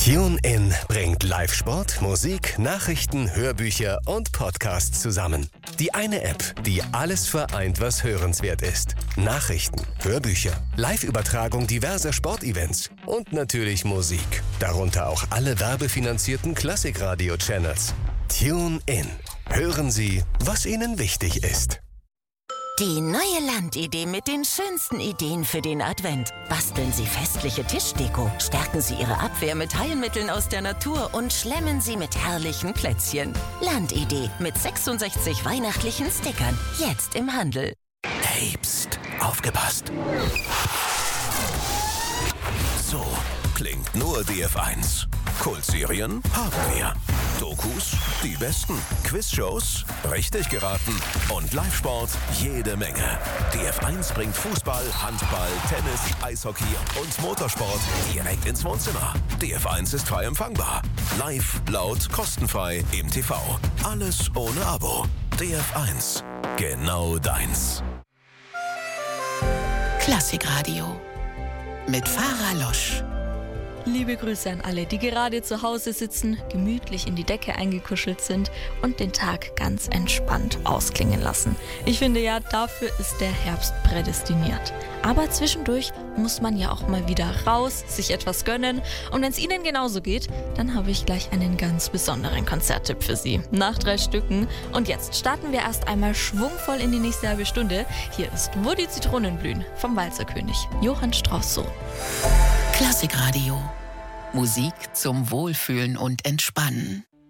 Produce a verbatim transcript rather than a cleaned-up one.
TuneIn bringt Live-Sport, Musik, Nachrichten, Hörbücher und Podcasts zusammen. Die eine App, die alles vereint, was hörenswert ist. Nachrichten, Hörbücher, Live-Übertragung diverser Sportevents und natürlich Musik. Darunter auch alle werbefinanzierten Klassikradio-Channels. TuneIn. Hören Sie, was Ihnen wichtig ist. Die neue Landidee mit den schönsten Ideen für den Advent. Basteln Sie festliche Tischdeko, stärken Sie Ihre Abwehr mit Heilmitteln aus der Natur und schlemmen Sie mit herrlichen Plätzchen. Landidee mit sechsundsechzig weihnachtlichen Stickern. Jetzt im Handel. Hey, pst, aufgepasst. So klingt nur D F eins. Kultserien haben wir. Dokus, die besten. Quizshows, richtig geraten. Und Live-Sport, jede Menge. D F eins bringt Fußball, Handball, Tennis, Eishockey und Motorsport direkt ins Wohnzimmer. D F eins ist frei empfangbar. Live, laut, kostenfrei im T V. Alles ohne Abo. D F eins. Genau deins. Klassikradio mit Farah Losch. Liebe Grüße an alle, die gerade zu Hause sitzen, gemütlich in die Decke eingekuschelt sind und den Tag ganz entspannt ausklingen lassen. Ich finde ja, dafür ist der Herbst prädestiniert. Aber zwischendurch muss man ja auch mal wieder raus, sich etwas gönnen. Und wenn es Ihnen genauso geht, dann habe ich gleich einen ganz besonderen Konzerttipp für Sie. Nach drei Stücken. Und jetzt starten wir erst einmal schwungvoll in die nächste halbe Stunde. Hier ist Wo die Zitronen blühen vom Walzerkönig, Johann Strauss Sohn. Klassikradio. Musik zum Wohlfühlen und Entspannen.